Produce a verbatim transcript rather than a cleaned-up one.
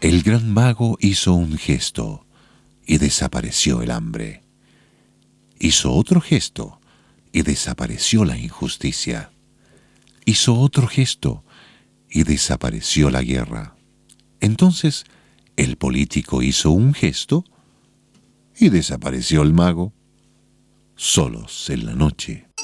El gran mago hizo un gesto y desapareció el hambre. Hizo otro gesto y desapareció la injusticia. Hizo otro gesto y desapareció la guerra. Entonces el político hizo un gesto y desapareció el mago. Solos en la noche.